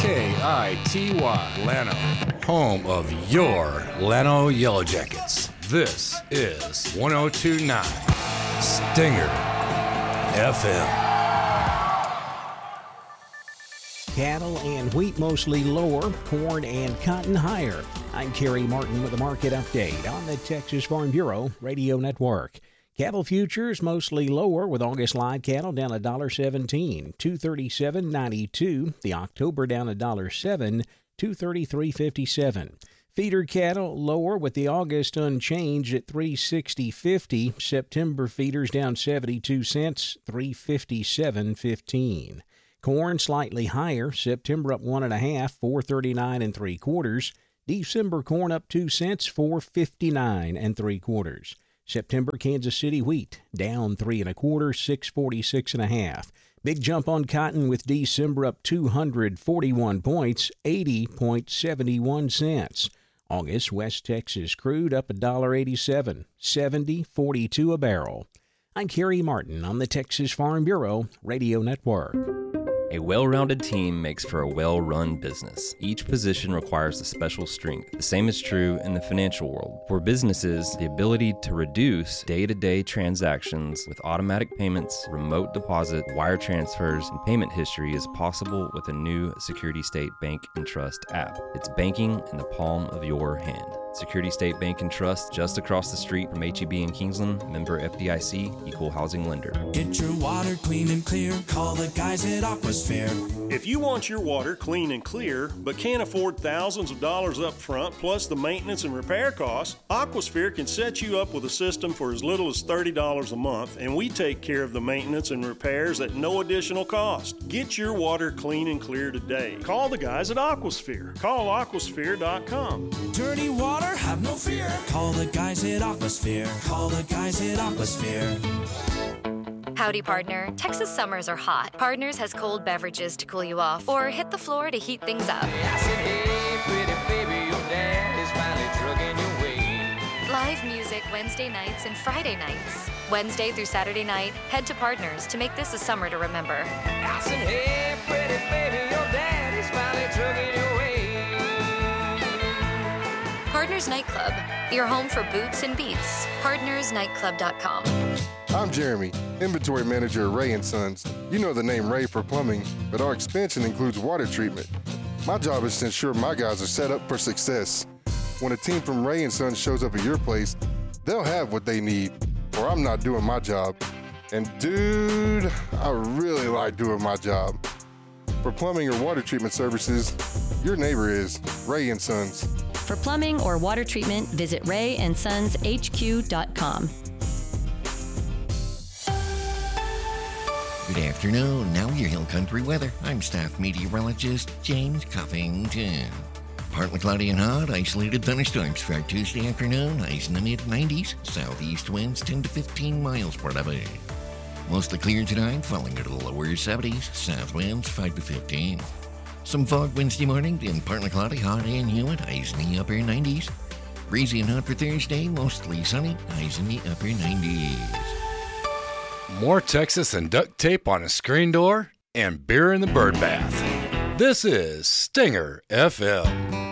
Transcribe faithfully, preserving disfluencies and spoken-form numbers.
K I T Y, Llano, home of your Llano Yellow Jackets. This is one oh two point nine Stinger F M. Cattle and wheat mostly lower, corn and cotton higher. I'm Kerry Martin with a market update on the Texas Farm Bureau Radio Network. Cattle futures mostly lower with August live cattle down one dollar seventeen, two thirty-seven ninety-two. The October down one dollar seven, two thirty-three fifty-seven. Feeder cattle lower with the August unchanged at three sixty fifty. September feeders down seventy-two cents, three fifty-seven fifteen. Corn slightly higher, September up one and a half, four thirty-nine and three quarters. December corn up two cents, four fifty-nine and three quarters. September Kansas City wheat down three and a quarter, six forty-six and a half. Big jump on cotton with December up two hundred forty-one points, eighty point seven one cents. August West Texas crude up one dollar eighty-seven, seventy forty-two a barrel. I'm Kerry Martin on the Texas Farm Bureau Radio Network. A well-rounded team makes for a well-run business. Each position requires a special strength. The same is true in the financial world. For businesses, the ability to reduce day-to-day transactions with automatic payments, remote deposit, wire transfers, and payment history is possible with a new Security State Bank and Trust app. It's banking in the palm of your hand. Security State Bank and Trust, just across the street from H E B in Kingsland, member F D I C, equal housing lender. Get your water clean and clear, call the guys at Aquasphere. If you want your water clean and clear, but can't afford thousands of dollars up front plus the maintenance and repair costs, Aquasphere can set you up with a system for as little as thirty dollars a month, and we take care of the maintenance and repairs at no additional cost. Get your water clean and clear today. Call the guys at Aquasphere. Call aquasphere dot com. Dirty water? Have no fear. Call the guys at Aquasphere. Call the guys at Aquasphere. Howdy, partner. Texas summers are hot. Partners has cold beverages to cool you off, or hit the floor to heat things up. I said, hey, pretty baby, your dad is finally trucking your way. Live music Wednesday nights and Friday nights. Wednesday through Saturday night, head to Partners to make this a summer to remember. I said, hey, pretty baby, your dad is finally trucking your way. Partners Nightclub, your home for boots and beats. partners nightclub dot com. I'm Jeremy, inventory manager at Ray and Sons. You know the name Ray for plumbing, but our expansion includes water treatment. My job is to ensure my guys are set up for success. When a team from Ray and Sons shows up at your place, they'll have what they need, or I'm not doing my job. And dude, I really like doing my job. For plumbing or water treatment services, your neighbor is Ray and Sons. For plumbing or water treatment, visit ray and sons h q dot com. Good afternoon. Now your Hill Country weather. I'm staff meteorologist James Cuffington. Partly cloudy and hot, isolated thunderstorms for our Tuesday afternoon. Highs in the mid nineties. Southeast winds ten to fifteen miles per hour. Mostly clear tonight, falling into the lower seventies. South winds five to fifteen. Some fog Wednesday morning, then partly cloudy, hot and humid, highs in the upper nineties. Breezy and hot for Thursday, mostly sunny, highs in the upper nineties. More Texas than duct tape on a screen door and beer in the bird bath. This is Stinger F M.